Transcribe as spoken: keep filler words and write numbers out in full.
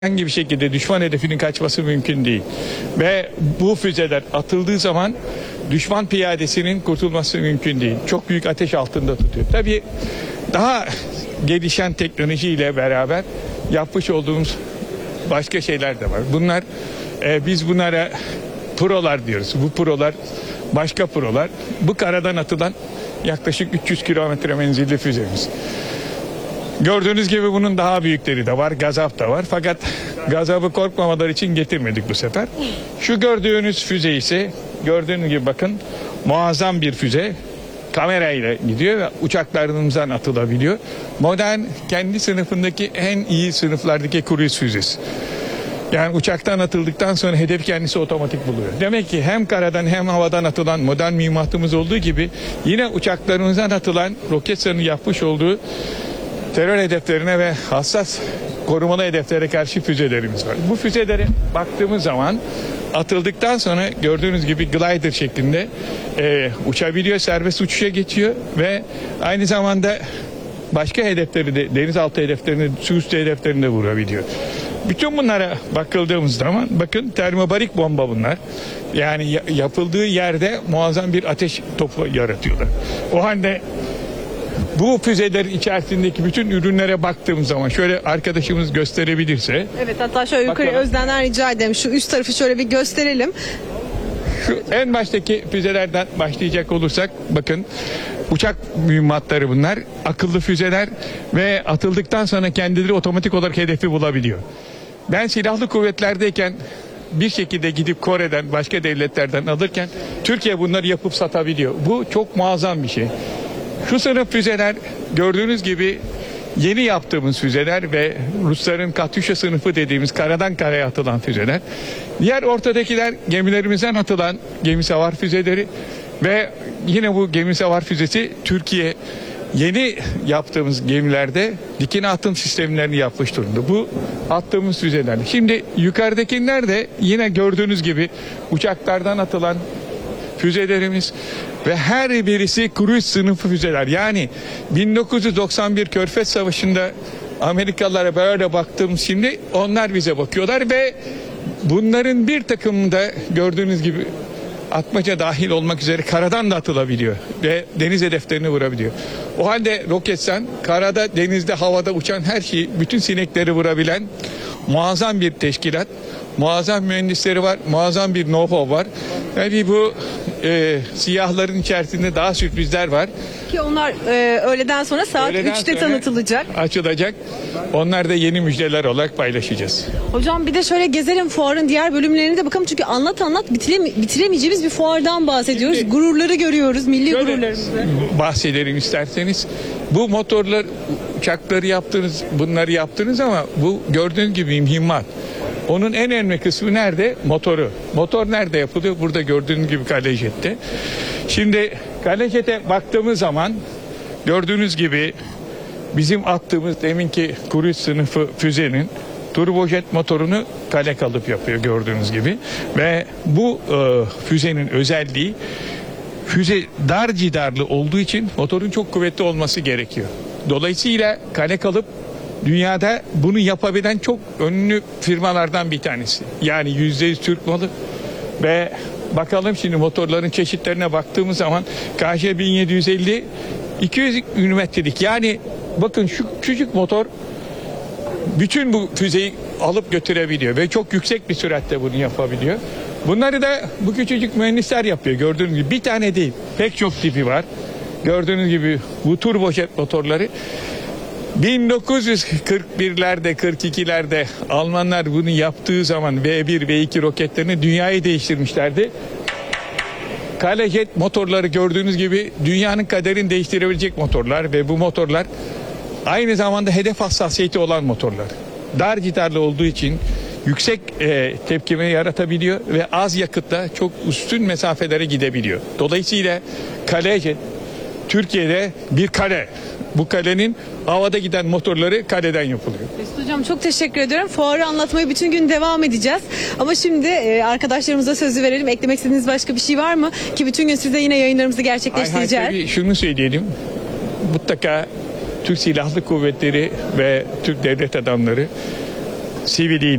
Herhangi bir şekilde düşman hedefinin kaçması mümkün değil. Ve bu füzeler atıldığı zaman düşman piyadesinin kurtulması mümkün değil. Çok büyük ateş altında tutuyor. Tabii daha gelişen teknolojiyle beraber yapmış olduğumuz başka şeyler de var. Bunlar e, biz bunlara prolar diyoruz. Bu prolar başka prolar. Bu karadan atılan yaklaşık üç yüz kilometre menzilli füzemiz. Gördüğünüz gibi bunun daha büyükleri de var, Gazap da var. Fakat Gazap'ı korkmamaları için getirmedik bu sefer. Şu gördüğünüz füze ise, gördüğünüz gibi bakın, muazzam bir füze. Kamerayla gidiyor ve uçaklarımızdan atılabiliyor. Modern, kendi sınıfındaki en iyi sınıflardaki kruz füzesi. Yani uçaktan atıldıktan sonra hedef kendisi otomatik buluyor. Demek ki hem karadan hem havadan atılan modern mühimmatımız olduğu gibi yine uçaklarımızdan atılan Roketsan'ın yapmış olduğu terör hedeflerine ve hassas korumalı hedeflere karşı füzelerimiz var. Bu füzelere baktığımız zaman atıldıktan sonra gördüğünüz gibi glider şeklinde e, uçabiliyor, serbest uçuşa geçiyor ve aynı zamanda başka hedefleri de, denizaltı hedeflerini, su üstü hedeflerini de vurabiliyor. Bütün bunlara bakıldığımız zaman bakın termobarik bomba bunlar. Yani yapıldığı yerde muazzam bir ateş topu yaratıyorlar. O halde bu füzelerin içerisindeki bütün ürünlere baktığım zaman şöyle arkadaşımız gösterebilirse. Evet, hatta şöyle yukarı bakalım. Özden'den rica ederim. Şu üst tarafı şöyle bir gösterelim. Şu en baştaki füzelerden başlayacak olursak bakın uçak mühimmatları bunlar. Akıllı füzeler ve atıldıktan sonra kendileri otomatik olarak hedefi bulabiliyor. Ben silahlı kuvvetlerdeyken bir şekilde gidip Kore'den başka devletlerden alırken Türkiye bunları yapıp satabiliyor. Bu çok muazzam bir şey. Şu sınıf füzeler gördüğünüz gibi yeni yaptığımız füzeler ve Rusların Katyusha sınıfı dediğimiz karadan karaya atılan füzeler. Diğer ortadakiler gemilerimizden atılan gemi savar füzeleri ve yine bu gemi savar füzesi Türkiye yeni yaptığımız gemilerde dikine atım sistemlerini yapmış durumda. Bu attığımız füzeler. Şimdi yukarıdakiler de yine gördüğünüz gibi uçaklardan atılan füzelerimiz ve her birisi kruz sınıfı füzeler. Yani bin dokuz yüz doksan bir Körfez Savaşı'nda Amerikalılara böyle baktığım şimdi onlar bize bakıyorlar ve bunların bir takımında gördüğünüz gibi atmaca dahil olmak üzere karadan da atılabiliyor ve deniz hedeflerini vurabiliyor. O halde Roketsan karada, denizde, havada uçan her şeyi, bütün sinekleri vurabilen muazzam bir teşkilat. Muazzam mühendisleri var, muazzam bir know-how var. Yani bu e, siyahların içerisinde daha sürprizler var. Ki onlar e, öğleden sonra saat Öğleden üçte sonra tanıtılacak. Açılacak. Onlar da yeni müjdeler olarak paylaşacağız. Hocam bir de şöyle gezelim fuarın diğer bölümlerine de bakalım. Çünkü anlat anlat bitireme, bitiremeyeceğimiz bir fuardan bahsediyoruz. Şimdi, gururları görüyoruz, milli Şöyle gururlarımızı. bahsedelim isterseniz. Bu motorlar, uçakları yaptınız, bunları yaptınız ama bu gördüğünüz gibi mühimmat. Onun en önemli kısmı nerede? Motoru. Motor nerede yapılıyor? Burada gördüğünüz gibi Kalejet'te. Şimdi Kalejet'e baktığımız zaman gördüğünüz gibi bizim attığımız deminki kruz sınıfı füzenin turbojet motorunu kale kalıp yapıyor gördüğünüz gibi. Ve bu e, füzenin özelliği füze dar cidarlı olduğu için motorun çok kuvvetli olması gerekiyor. Dolayısıyla kale kalıp dünyada bunu yapabilen çok ünlü firmalardan bir tanesi. Yani yüzde yüz Türk malı ve bakalım şimdi motorların çeşitlerine baktığımız zaman K J bin yedi yüz elli iki yüz milimetrelik, yani bakın şu küçük motor bütün bu füzeyi alıp götürebiliyor ve çok yüksek bir süratle bunu yapabiliyor. Bunları da bu küçücük mühendisler yapıyor gördüğünüz gibi. Bir tane değil, pek çok tipi var. Gördüğünüz gibi bu turbojet motorları bin dokuz yüz kırk birlerde kırk ikilerde Almanlar bunu yaptığı zaman V bir V iki roketlerini dünyayı değiştirmişlerdi. Kalejet motorları gördüğünüz gibi dünyanın kaderini değiştirebilecek motorlar ve bu motorlar aynı zamanda hedef hassasiyeti olan motorlar. Dar cidarlı olduğu için yüksek e, tepkime yaratabiliyor ve az yakıtla çok üstün mesafelere gidebiliyor. Dolayısıyla Kalejet Türkiye'de bir kale. Bu kalenin havada giden motorları kaleden yapılıyor. Mesut Hocam çok teşekkür ediyorum. Fuarı anlatmaya bütün gün devam edeceğiz. Ama şimdi e, arkadaşlarımıza sözü verelim. Eklemek istediğiniz başka bir şey var mı? Ki bütün gün size yine yayınlarımızı gerçekleştireceğiz. Hay hay, tabii şunu söyleyelim. Mutlaka Türk Silahlı Kuvvetleri ve Türk devlet adamları C V D